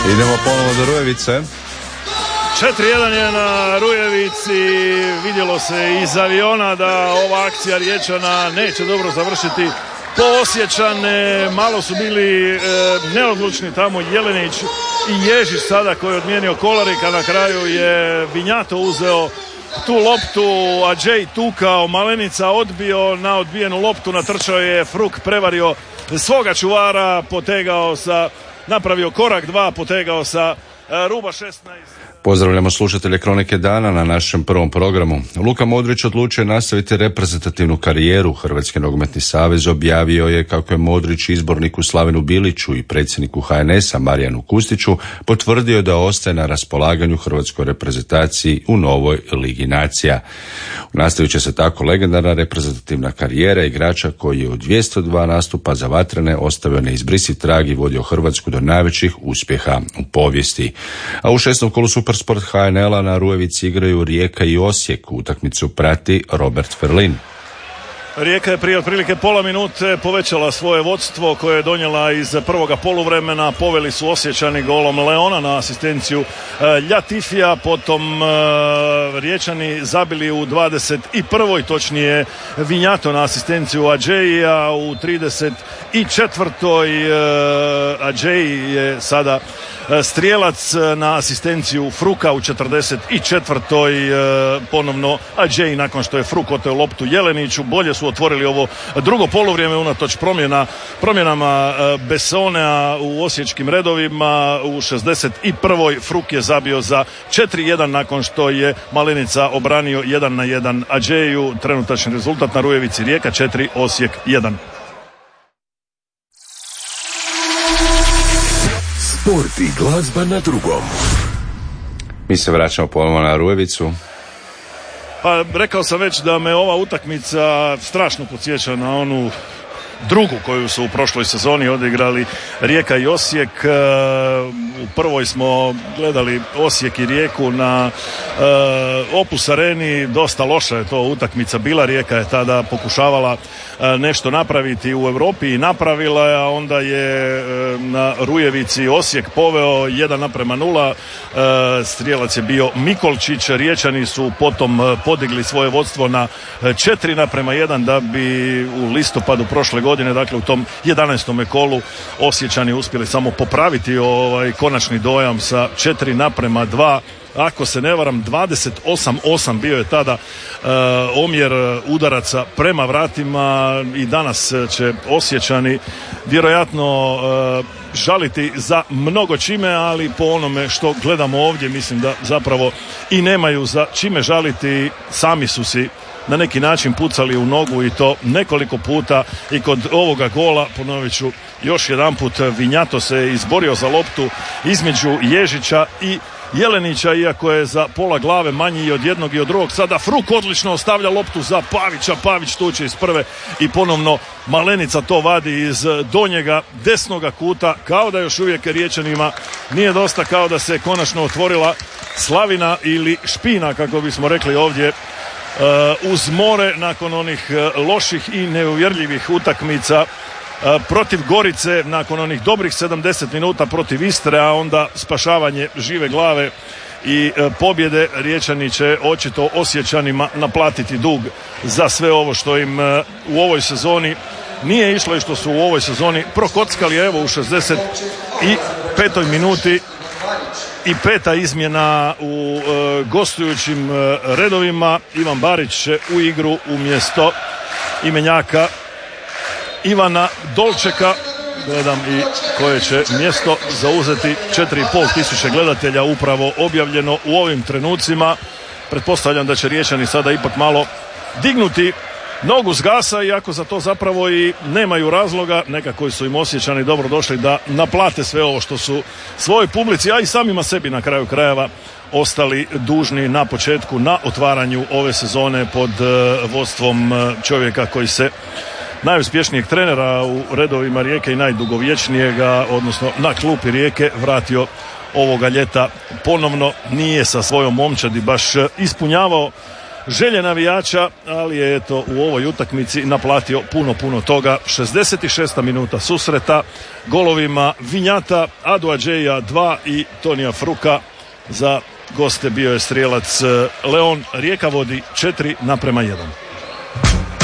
Idemo ponovo do Rujevice. 4-1 je na Rujevici. Vidjelo se iz aviona da ova akcija Riječana neće dobro završiti po Osječane. Malo su bili neodlučni tamo Jelenić i Ježić sada koji je odmijenio Kolarika. Na kraju je Vinjato uzeo tu loptu, a Džej tukao, Malenica odbio na odbijenu loptu, natrčao je Fruk, prevario svoga čuvara, napravio korak 2, potegao sa ruba 16. Pozdravljamo slušatelje Kronike dana na našem prvom programu. Luka Modrić odlučio nastaviti reprezentativnu karijeru. Hrvatski nogometni savez objavio je kako je Modrić izborniku Slavenu Biliću i predsjedniku HNS-a Marijanu Kustiću potvrdio da ostaje na raspolaganju hrvatskoj reprezentaciji u novoj Ligi nacija. Nastavit će se tako legendarna reprezentativna karijera igrača koji je u 202 nastupa za vatrene ostavio neizbrisiv trag i vodio Hrvatsku do najvećih uspjeha u povijesti. A u 6. kolu Supersport HNL-a na Rujevici igraju Rijeka i Osijek. Utakmicu prati Robert Ferlin. Rijeka je prije otprilike pola minute povećala svoje vodstvo koje je donijela iz prvoga poluvremena. Poveli su Osječani golom Leona na asistenciju Ljatifija, potom Riječani zabili u 21. točnije Vinjato na asistenciju Adžeja u 34. Adžej je sada strijelac na asistenciju Fruka u 44. Ponovno Adžej nakon što je Fruk oteo loptu Jeleniću. Bolje su otvorili ovo drugo poluvrijeme unatoč promjenama Bessonea u osječkim redovima. U 61. Fruk je zabio za 4-1 nakon što je Malenica obranio 1-1 Adžeju. Trenutačni rezultat na Rujevici: Rijeka 4, Osijek 1. Sport i glazba na drugom. Mi se vraćamo ponovno na Rujevicu. Pa rekao sam već da me ova utakmica strašno podsjeća na onu drugu koju su u prošloj sezoni odigrali Rijeka i Osijek. U prvoj smo gledali Osijek i Rijeku na Opus Areni. Dosta loša je to utakmica bila. Rijeka je tada pokušavala nešto napraviti u Europi i napravila je, a onda je na Rujevici Osijek poveo 1:0. Strijelac je bio Mikolčić. Riječani su potom podigli svoje vodstvo na 4:1 da bi u listopadu prošle godine, dakle u tom 11. kolu, Osječani uspjeli samo popraviti konačni dojam sa 4:2. Ako se ne varam, 28-8 bio je tada omjer udaraca prema vratima i danas će Osječani vjerojatno žaliti za mnogo čime, ali po onome što gledamo ovdje mislim da zapravo i nemaju za čime žaliti. Sami su si na neki način pucali u nogu i to nekoliko puta i kod ovoga gola, ponovit ću još jedanput, Vinjato se izborio za loptu između Ježića i Jelenića, iako je za pola glave manji i od jednog i od drugog. Sada Fruk odlično ostavlja loptu za Pavića, Pavić tuče iz prve i ponovno Malenica to vadi iz donjega desnoga kuta, kao da još uvijek Riječanima nije dosta, kao da se konačno otvorila slavina ili špina, kako bismo rekli ovdje uz more, nakon onih loših i neuvjerljivih utakmica protiv Gorice, nakon onih dobrih 70 minuta protiv Istre, a onda spašavanje žive glave i pobjede. Riječani će očito Osječanima naplatiti dug za sve ovo što im u ovoj sezoni nije išlo i što su u ovoj sezoni prokockali. Evo u 65. minuti i 5. izmjena u gostujućim redovima. Ivan Barić će u igru umjesto imenjaka Ivana Dolčeka. Gledam i koje će mjesto zauzeti. 4.500 gledatelja upravo objavljeno u ovim trenucima. Pretpostavljam da će Riječani sada ipak malo dignuti nogu s gasa, iako za to zapravo i nemaju razloga. Nekako su im Osječani dobro došli da naplate sve ovo što su svojoj publici, a i samima sebi na kraju krajeva ostali dužni na početku, na otvaranju ove sezone pod vodstvom čovjeka koji se, najuspješnijeg trenera u redovima Rijeke i najdugovječnijega, odnosno na klupi Rijeke, vratio ovoga ljeta ponovno. Nije sa svojom momčadi baš ispunjavao želje navijača, ali je eto u ovoj utakmici naplatio puno toga. 66. minuta susreta, golovima Vinjata, Adu Adžeja 2 i Tonija Fruka. Za goste bio je strijelac Leon. Rijeka vodi 4:1.